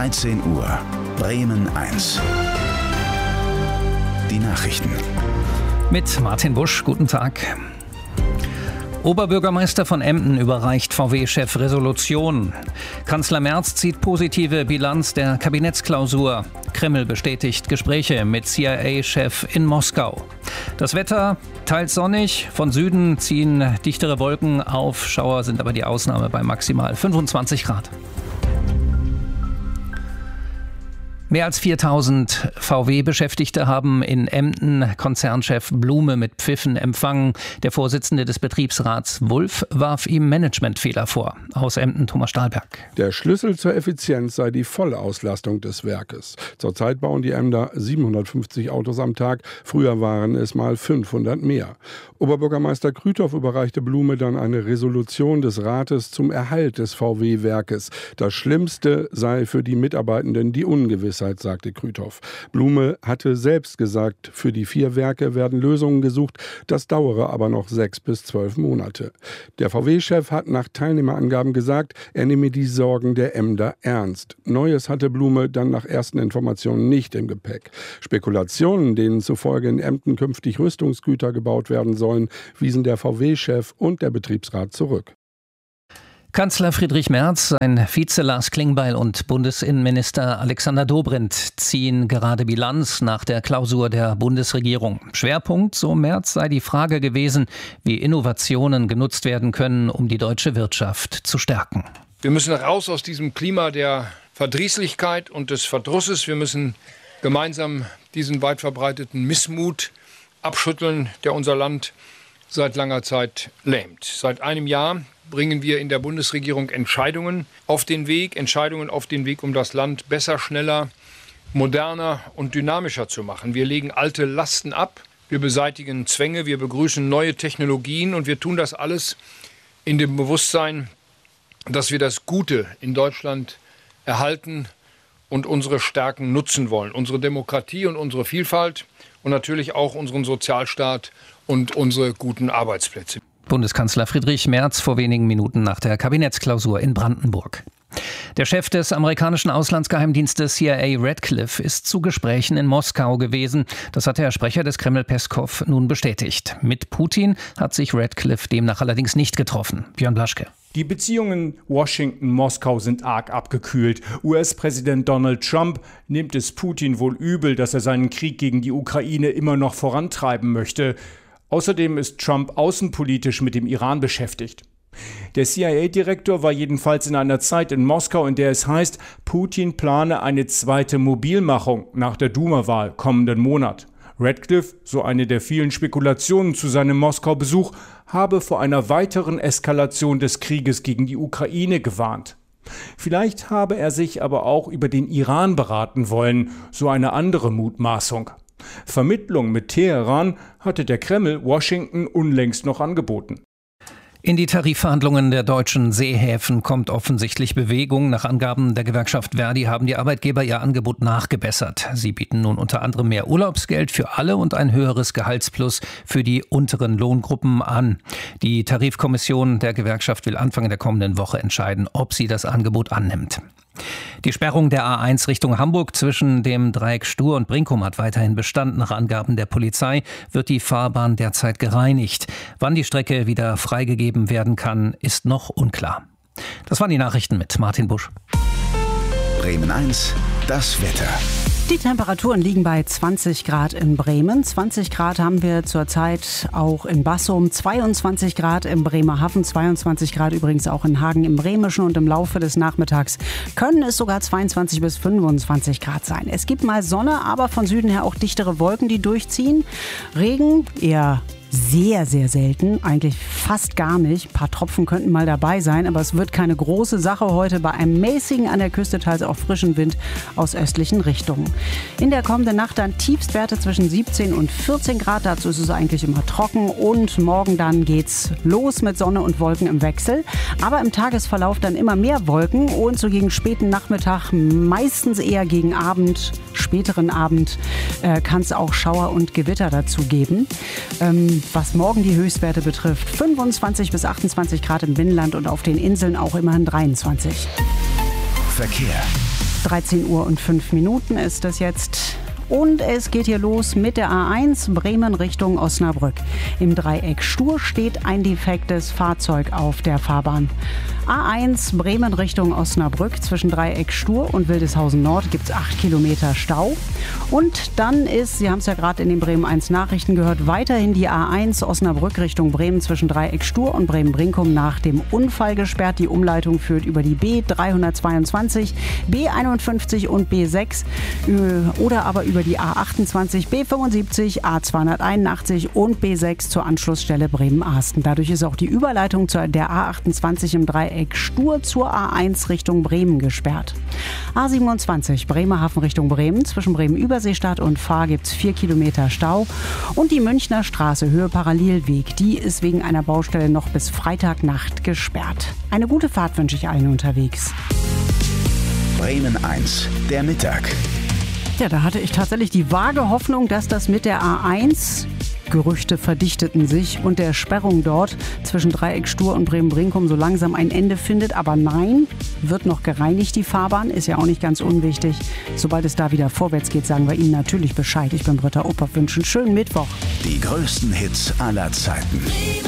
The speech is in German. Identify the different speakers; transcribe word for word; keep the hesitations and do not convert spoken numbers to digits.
Speaker 1: dreizehn Uhr, Bremen eins. Die Nachrichten.
Speaker 2: Mit Martin Busch, guten Tag. Oberbürgermeister von Emden überreicht V W-Chef Resolution. Kanzler Merz zieht positive Bilanz der Kabinettsklausur. Kreml bestätigt Gespräche mit C I A-Chef in Moskau. Das Wetter teils sonnig, von Süden ziehen dichtere Wolken auf. Schauer sind aber die Ausnahme bei maximal fünfundzwanzig Grad. Mehr als viertausend V W-Beschäftigte haben in Emden Konzernchef Blume mit Pfiffen empfangen. Der Vorsitzende des Betriebsrats Wulff warf ihm Managementfehler vor. Aus Emden Thomas Stahlberg.
Speaker 3: Der Schlüssel zur Effizienz sei die Vollauslastung des Werkes. Zurzeit bauen die Emder siebenhundertfünfzig Autos am Tag. Früher waren es mal fünfhundert mehr. Oberbürgermeister Krüthoff überreichte Blume dann eine Resolution des Rates zum Erhalt des V W-Werkes. Das Schlimmste sei für die Mitarbeitenden die Ungewissheit, sagte Krüthoff. Blume hatte selbst gesagt, für die vier Werke werden Lösungen gesucht. Das dauere aber noch sechs bis zwölf Monate. Der V W-Chef hat nach Teilnehmerangaben gesagt, er nehme die Sorgen der Emder ernst. Neues hatte Blume dann nach ersten Informationen nicht im Gepäck. Spekulationen, denen zufolge in Emden künftig Rüstungsgüter gebaut werden sollen, wiesen der V W-Chef und der Betriebsrat zurück.
Speaker 2: Kanzler Friedrich Merz, sein Vize Lars Klingbeil und Bundesinnenminister Alexander Dobrindt ziehen gerade Bilanz nach der Klausur der Bundesregierung. Schwerpunkt, so Merz, sei die Frage gewesen, wie Innovationen genutzt werden können, um die deutsche Wirtschaft zu stärken.
Speaker 4: Wir müssen raus aus diesem Klima der Verdrießlichkeit und des Verdrusses. Wir müssen gemeinsam diesen weit verbreiteten Missmut abschütteln, der unser Land seit langer Zeit lähmt. Seit einem Jahr bringen wir in der Bundesregierung Entscheidungen auf den Weg, Entscheidungen auf den Weg, um das Land besser, schneller, moderner und dynamischer zu machen. Wir legen alte Lasten ab, wir beseitigen Zwänge, wir begrüßen neue Technologien und wir tun das alles in dem Bewusstsein, dass wir das Gute in Deutschland erhalten und unsere Stärken nutzen wollen. Unsere Demokratie und unsere Vielfalt und natürlich auch unseren Sozialstaat und unsere guten Arbeitsplätze.
Speaker 2: Bundeskanzler Friedrich Merz vor wenigen Minuten nach der Kabinettsklausur in Brandenburg. Der Chef des amerikanischen Auslandsgeheimdienstes C I A Radcliffe ist zu Gesprächen in Moskau gewesen. Das hat der Sprecher des Kreml Peskow nun bestätigt. Mit Putin hat sich Radcliffe demnach allerdings nicht getroffen. Björn Blaschke.
Speaker 5: Die Beziehungen Washington-Moskau sind arg abgekühlt. U S-Präsident Donald Trump nimmt es Putin wohl übel, dass er seinen Krieg gegen die Ukraine immer noch vorantreiben möchte. Außerdem ist Trump außenpolitisch mit dem Iran beschäftigt. Der C I A-Direktor war jedenfalls in einer Zeit in Moskau, in der es heißt, Putin plane eine zweite Mobilmachung nach der Duma-Wahl kommenden Monat. Radcliffe, so eine der vielen Spekulationen zu seinem Moskau-Besuch, habe vor einer weiteren Eskalation des Krieges gegen die Ukraine gewarnt. Vielleicht habe er sich aber auch über den Iran beraten wollen, so eine andere Mutmaßung. Vermittlung mit Teheran hatte der Kreml Washington unlängst noch angeboten.
Speaker 2: In die Tarifverhandlungen der deutschen Seehäfen kommt offensichtlich Bewegung. Nach Angaben der Gewerkschaft Verdi haben die Arbeitgeber ihr Angebot nachgebessert. Sie bieten nun unter anderem mehr Urlaubsgeld für alle und ein höheres Gehaltsplus für die unteren Lohngruppen an. Die Tarifkommission der Gewerkschaft will Anfang der kommenden Woche entscheiden, ob sie das Angebot annimmt. Die Sperrung der A eins Richtung Hamburg zwischen dem Dreieck Stur und Brinkum hat weiterhin Bestand. Nach Angaben der Polizei wird die Fahrbahn derzeit gereinigt. Wann die Strecke wieder freigegeben werden kann, ist noch unklar. Das waren die Nachrichten mit Martin Busch.
Speaker 1: Bremen eins, das Wetter.
Speaker 6: Die Temperaturen liegen bei zwanzig Grad in Bremen. zwanzig Grad haben wir zurzeit auch in Bassum, zweiundzwanzig Grad im Bremerhaven, zweiundzwanzig Grad übrigens auch in Hagen im Bremischen und im Laufe des Nachmittags können es sogar zweiundzwanzig bis fünfundzwanzig Grad sein. Es gibt mal Sonne, aber von Süden her auch dichtere Wolken, die durchziehen. Regen eher sehr, sehr selten, eigentlich fast gar nicht. Ein paar Tropfen könnten mal dabei sein, aber es wird keine große Sache heute bei einem mäßigen, an der Küste teils auch frischen Wind aus östlichen Richtungen. In der kommenden Nacht dann Tiefstwerte zwischen siebzehn und vierzehn Grad, dazu ist es eigentlich immer trocken und morgen dann geht's los mit Sonne und Wolken im Wechsel. Aber im Tagesverlauf dann immer mehr Wolken und so gegen späten Nachmittag, meistens eher gegen Abend, späteren Abend, äh, kann es auch Schauer und Gewitter dazu geben. Ähm, Was morgen die Höchstwerte betrifft, fünfundzwanzig bis achtundzwanzig Grad im Binnenland und auf den Inseln auch immerhin dreiundzwanzig.
Speaker 1: Verkehr.
Speaker 6: dreizehn Uhr und fünf Minuten ist es jetzt. Und es geht hier los mit der A eins Bremen Richtung Osnabrück. Im Dreieck Stur steht ein defektes Fahrzeug auf der Fahrbahn. A eins Bremen Richtung Osnabrück zwischen Dreieck Stur und Wildeshausen Nord gibt es acht Kilometer Stau. Und dann ist, Sie haben es ja gerade in den Bremen eins Nachrichten gehört, weiterhin die A eins Osnabrück Richtung Bremen zwischen Dreieck Stur und Bremen-Brinkum nach dem Unfall gesperrt. Die Umleitung führt über die B dreihundertzweiundzwanzig, B einundfünfzig und B sechs oder aber über die A achtundzwanzig, B fünfundsiebzig, A zweihunderteinundachtzig und B sechs zur Anschlussstelle Bremen-Ahsten. Dadurch ist auch die Überleitung zur der A achtundzwanzig im Dreieck Stur zur A eins Richtung Bremen gesperrt. A siebenundzwanzig Bremerhaven Richtung Bremen. Zwischen Bremen-Überseestadt und Fahr gibt es vier Kilometer Stau. Und die Münchner Straße Höhe Parallelweg, die ist wegen einer Baustelle noch bis Freitagnacht gesperrt. Eine gute Fahrt wünsche ich allen unterwegs.
Speaker 1: Bremen eins, der Mittag.
Speaker 6: Ja, da hatte ich tatsächlich die vage Hoffnung, dass das mit der A eins, Gerüchte verdichteten sich, und der Sperrung dort zwischen Dreieck Stur und Bremen-Brinkum so langsam ein Ende findet. Aber nein, wird noch gereinigt, die Fahrbahn, ist ja auch nicht ganz unwichtig. Sobald es da wieder vorwärts geht, sagen wir Ihnen natürlich Bescheid. Ich bin Britta Opper, wünsche einen schönen Mittwoch.
Speaker 1: Die größten Hits aller Zeiten.